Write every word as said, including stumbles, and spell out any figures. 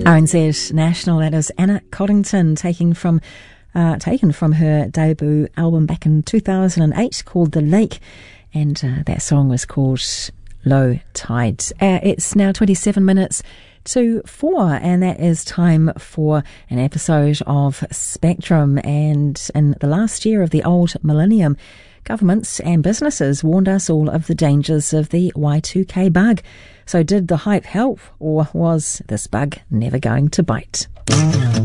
R N Z National, that is Anna Coddington, taking from uh, taken from her debut album back in two thousand eight called The Lake, and uh, that song was called Low Tide. Uh, it's now twenty-seven minutes to four, and that is time for an episode of Spectrum. And in the last year of the old millennium, governments and businesses warned us all of the dangers of the Y two K bug. So did the hype help, or was this bug never going to bite?